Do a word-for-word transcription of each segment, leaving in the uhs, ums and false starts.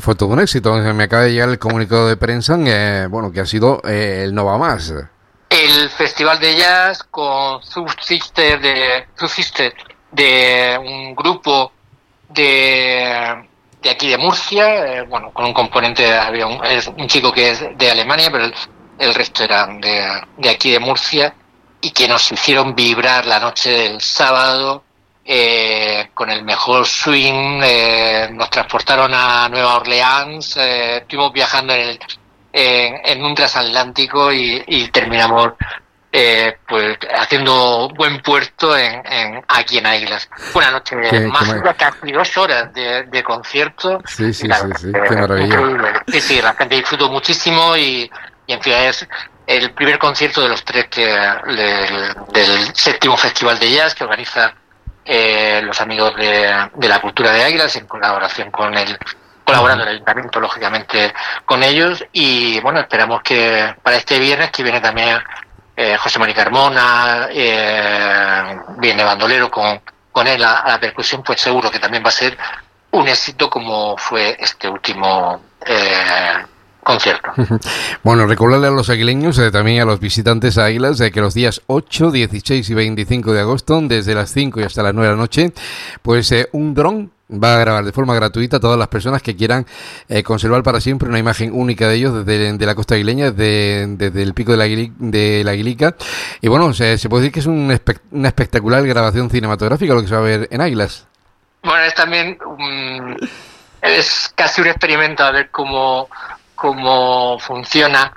fue todo un éxito. Me acaba de llegar el comunicado de prensa, eh, bueno, que ha sido eh, el No Va Más. El Festival de Jazz con Subsister de, Subsister de un grupo de, de aquí de Murcia, eh, bueno, con un componente, había un, es un chico que es de Alemania, pero el, el resto eran de, de aquí de Murcia, y que nos hicieron vibrar la noche del sábado eh, con el mejor swing. Eh, nos transportaron a Nueva Orleans, eh, estuvimos viajando en el En, en un transatlántico y, y terminamos eh, pues haciendo buen puerto en, en aquí en Águilas. Fue una noche mágica, casi dos horas de, de concierto. Sí, sí, sí, sí, qué maravilla. Increíble. Sí, sí, la gente disfrutó muchísimo y, y en fin, es el primer concierto de los tres que del, del séptimo Festival de Jazz que organiza eh, los amigos de, de la cultura de Águilas en colaboración con el colaborando en el ayuntamiento, lógicamente, con ellos. Y bueno, esperamos que para este viernes, que viene también eh, José María Carmona, eh, viene bandolero con, con él a, a la percusión, pues seguro que también va a ser un éxito como fue este último eh, concierto. Bueno, recordarle a los aguileños, eh, también a los visitantes a Águilas, de que los días ocho, dieciséis y veinticinco de agosto, desde las cinco y hasta las nueve de la noche, pues eh, un dron va a grabar de forma gratuita a todas las personas que quieran eh, conservar para siempre una imagen única de ellos desde de la costa aguileña, desde, desde el pico de la, Aguili, de la Aguilica. Y bueno, se, se puede decir que es un espe una espectacular grabación cinematográfica lo que se va a ver en Águilas. Bueno, es también um, es casi un experimento a ver cómo, cómo funciona.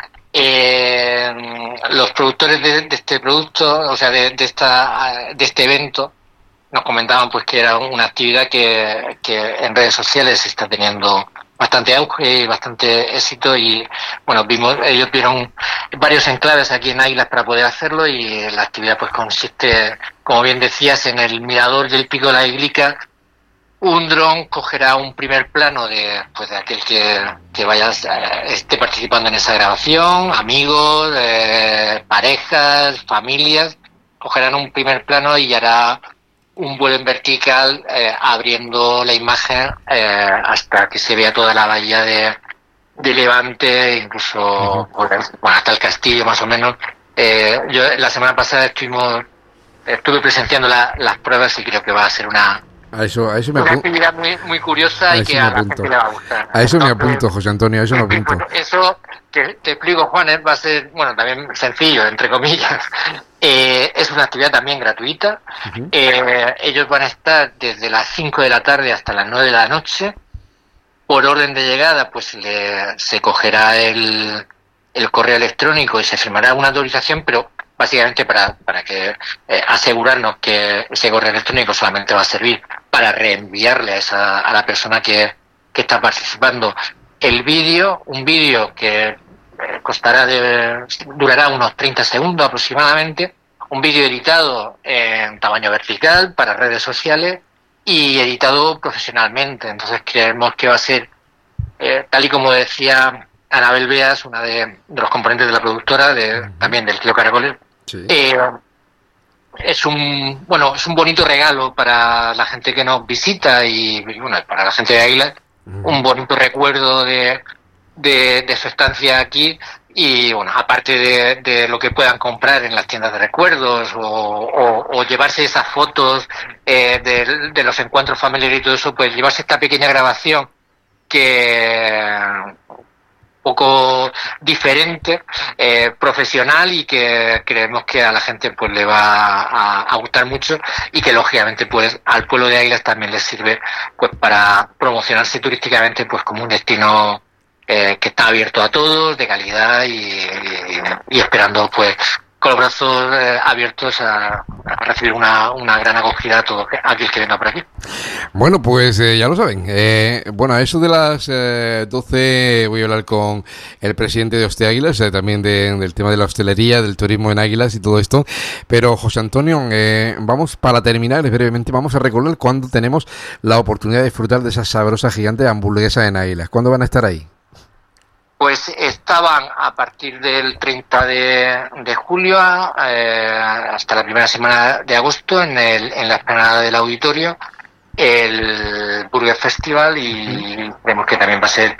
Eh, los productores de, de este producto, o sea, de, de, esta, de este evento, nos comentaban pues que era una actividad que, que en redes sociales está teniendo bastante auge y bastante éxito, y bueno, vimos, ellos vieron varios enclaves aquí en Águilas para poder hacerlo, y la actividad pues consiste, como bien decías, en el mirador del pico de la Aguilica. Un dron cogerá un primer plano de pues de aquel que, que vaya esté participando en esa grabación, amigos, eh, parejas, familias, cogerán un primer plano y hará un vuelo en vertical eh, abriendo la imagen eh, hasta que se vea toda la bahía de, de Levante, incluso uh-huh. bueno, hasta el castillo más o menos. Eh, yo la semana pasada estuvimos estuve presenciando la, las pruebas y creo que va a ser una A eso, a eso me una actividad muy, muy curiosa y que a la gente le va a gustar. A eso me apunto, José Antonio, a eso me apunto. Bueno, eso que te explico, Juanes, va a ser, bueno, también sencillo, entre comillas. Eh, es una actividad también gratuita. Uh-huh. Eh, ellos van a estar desde las cinco de la tarde hasta las nueve de la noche. Por orden de llegada, pues le, se cogerá el, el correo electrónico y se firmará una autorización, pero básicamente para, para que eh, asegurarnos que ese correo electrónico solamente va a servir para reenviarle a esa a la persona que, que está participando el vídeo, un vídeo que eh, costará de, durará unos treinta segundos aproximadamente, un vídeo editado en tamaño vertical para redes sociales y editado profesionalmente. Entonces creemos que va a ser, eh, tal y como decía Anabel Beas, una de, de los componentes de la productora, de, uh-huh. también del Tío Caracoles, sí. eh, es un bueno es un bonito regalo para la gente que nos visita y, y bueno, para la gente de Águilas, uh-huh. un bonito recuerdo de, de, de su estancia aquí, y bueno, aparte de, de lo que puedan comprar en las tiendas de recuerdos o, o, o llevarse esas fotos eh, de, de los encuentros familiares y todo eso, pues llevarse esta pequeña grabación que poco diferente, eh, profesional, y que creemos que a la gente pues le va a, a gustar mucho, y que lógicamente pues al pueblo de Águilas también les sirve pues para promocionarse turísticamente pues como un destino eh, que está abierto a todos, de calidad, y, y, y esperando pues con los brazos eh, abiertos a, a recibir una, una gran acogida a todo aquel que venga por aquí. Bueno, pues eh, ya lo saben. Eh, bueno, a eso de las eh, doce voy a hablar con el presidente de Hoste Águilas, eh, también de, del tema de la hostelería, del turismo en Águilas y todo esto. Pero, José Antonio, eh, vamos, para terminar brevemente, vamos a recordar cuándo tenemos la oportunidad de disfrutar de esa sabrosa gigante hamburguesa en Águilas. ¿Cuándo van a estar ahí? Pues estaban a partir del treinta de, de julio eh, hasta la primera semana de agosto en, el, en la explanada del auditorio, el Burger Festival, y vemos que también va a ser